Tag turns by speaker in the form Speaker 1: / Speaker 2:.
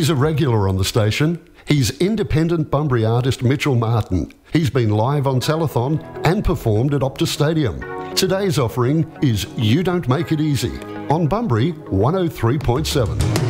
Speaker 1: He's a regular on the station. He's independent Bunbury artist Mitchell Martin. He's been live on Telethon and performed at Optus Stadium. Today's offering is You Don't Make It Easy on Bunbury 103.7.